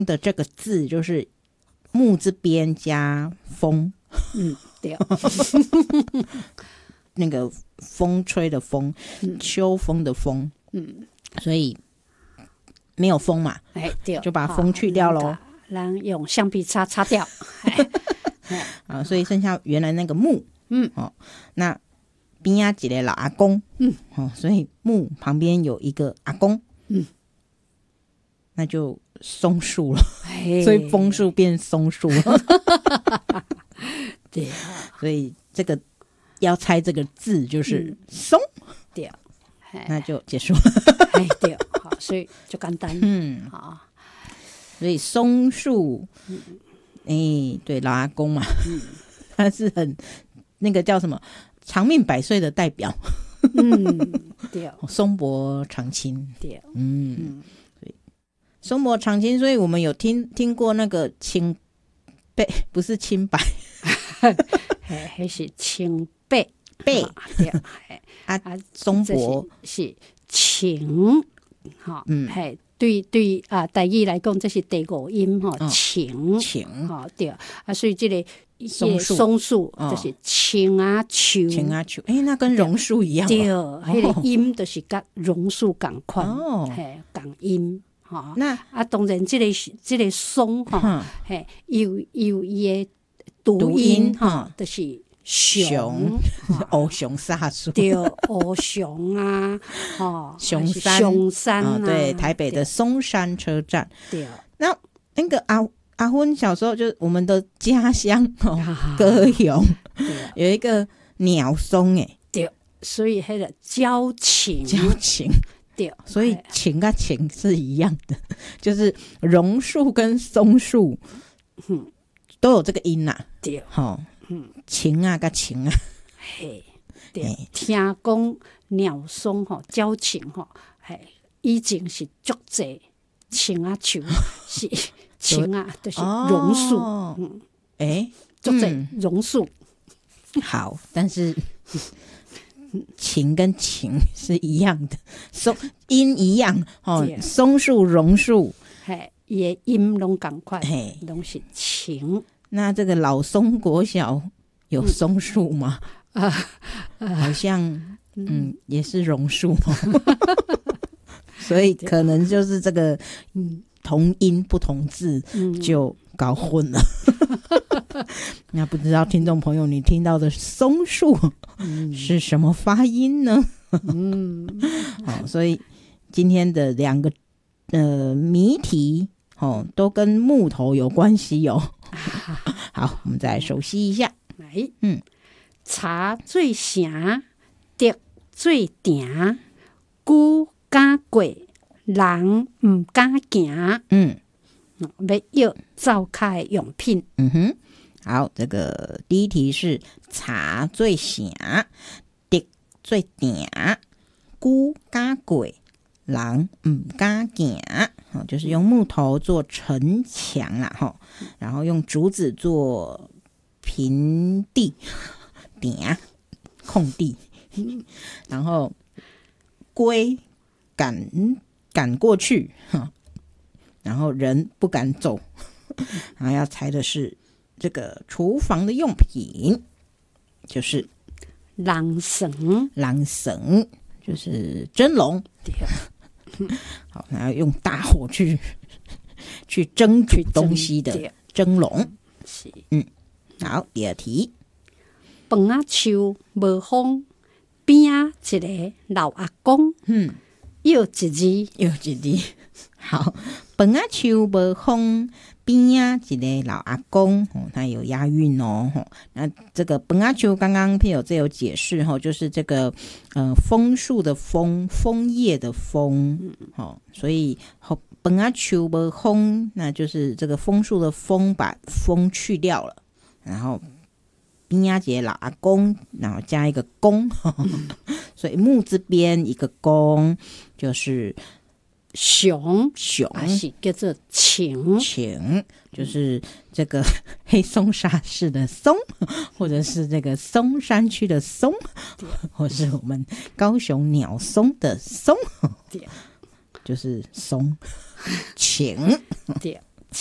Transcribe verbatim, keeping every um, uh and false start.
的这个字就是木字边加风， 嗯，对， 那个风吹的风， 嗯秋风的风， 嗯， 所以没有风嘛， 哎，对， 就把风去掉咯。 然后用橡皮擦擦掉， 啊，所以剩下原来那个木， 嗯， 哦，那边呀几个老阿公， 嗯， 哦，所以木旁边有一个阿公， 嗯， 那就松树了， 哎所以枫树变松树了， 对， 所以这个要猜这个字就是嗯松， 对， 那就结束了， 哎，对，好，所以就简单， 嗯， 好， 所以松树， 嗯， 哎，对，老阿公嘛， 嗯， 他是很那个叫什么长命百岁的代表， 嗯，对， 松柏长青， 对， 嗯。 嗯， 松柏长青，所以我们有听听过那个青白，不是青白嘿，迄是青白白对，嘿啊啊， 松这是柏， 是青，哈， 嗯嘿，对对啊，台语来讲，这是第五音哈， 嗯青， 青哈，对啊，所以这个松树松树哦就是青啊树， 青啊树，哎，那跟榕树一样对， 哦。 迄个音就是甲榕树共款， 哦嘿，共音。哈， 那啊，当然，这个这个松哈， 哼嘿，有有伊的读读音音哈，就是熊熊，欧熊萨树， 对，乌熊啊，哈， 熊山熊山啊， 啊，对，台北的松山车站。 对， 那那个阿阿昏小时候就是我们的家乡哦，高雄有一个鸟松哎， 对，所以迄个交情， 交情。 对， 所以情跟情是一样的，就是榕树跟松树， 嗯， 都有这个音呐、啊。 对， 好、哦， 嗯， 情啊跟情啊， 嘿，对，听讲鸟松吼，交情吼，嘿，以前是足济青啊树是青啊，就是榕树， 哦、 嗯， 哎， 足济嗯榕树， 好，但是。情跟情是一样的，松音一样哦，松树、榕树， 嘿，伊的音拢共款， 嘿， 拢是情。 那这个老松国小有松树吗？ 啊、 嗯，好像嗯, 嗯也是榕树哦，所以可能就是这个嗯同音不同字就搞混了。那不知道听众朋友，你听到的松树是什么发音呢？嗯，好，所以今天的两个呃谜题哦，都跟木头有关系哦。好，我们再来熟悉一下。 来， 嗯， 茶最成，竹最定，龜敢過，人唔敢行。 嗯， 要要灶卡的用品。 嗯哼。好，这个第一题是茶最成，竹最定，龜敢過，人唔敢行。哦，就是用木头做城牆啦，哈，然後用竹子做平地，顶空地，然後龜趕趕過去，然後人不敢走。然後要猜的是。这个厨房的用品就是人繩， 人繩就是蒸笼。好，然后用大火去去蒸煮东西的蒸笼。 是， 嗯，好，第二题。 饭仔樹無風，邊仔一個老阿公， 嗯， 又一字又一字。好，飯仔樹無風。邊呀，一個老阿公，哦，它有押韻哦。那這個本阿丘剛剛譬如這有解釋哈，就是這個呃楓樹的楓，楓葉的楓，哦，所以本阿丘不楓，那就是這個楓樹的楓把楓去掉了，然後邊呀一個老阿公，然後加一個公，嗯、所以木字邊一個公就是。 熊熊是叫做情情，就是这个黑松沙市的松，或者是这个松山区的松，或是我们高雄鸟松的松，就是松情。 对。